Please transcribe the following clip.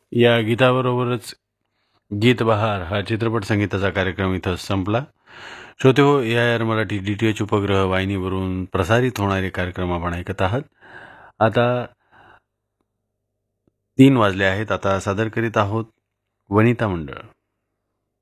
या गीताबरोबरच गीत बहार हा चित्रपट संगीताचा कार्यक्रम इथं संपला. श्रोते हो, AIR मराठी DTH उपग्रह वाहिनीवरून प्रसारित होणारे कार्यक्रम आपण ऐकत आहात. आता 3 वाजले आहेत. आता सादर करीत आहोत वनिता मंडळ.